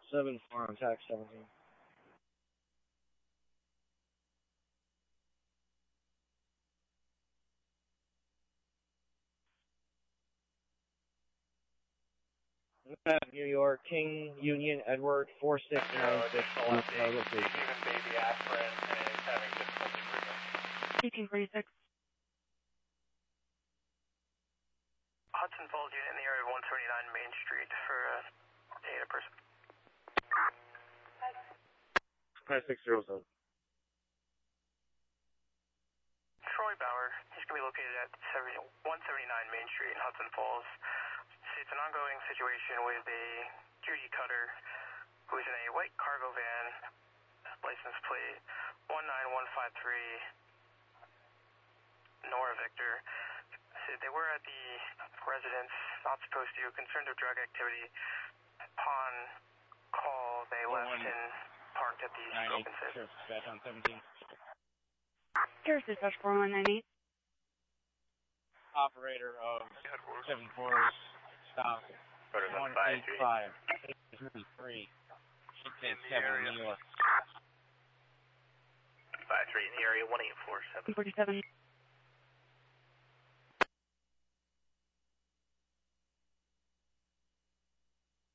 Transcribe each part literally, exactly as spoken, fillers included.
seven four on tax seventeen. New York, King, Union, Edward, four six nine six on the location. Even baby aspirin is having difficulty breathing. eighteen forty-six. Hudson Falls unit in the area of one thirty-nine Main Street for uh, a person. five six zero seven. Troy Bauer, he's going to be located at one thirty-nine Main Street in Hudson Falls. It's an ongoing situation with a Judy Cutter who's in a white cargo van, license plate one nine one five three, Nora Victor. So they were at the residence, not supposed to, concerned of drug activity. Upon call, they oh, left and parked at the open safe. Dispatch on seventeen. Here's dispatch four one nine eight. Operator of seven four stop one eight five three three six eight seven New York. five three in the area, one eight four seven. forty-seven.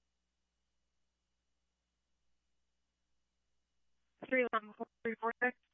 three one four three four six.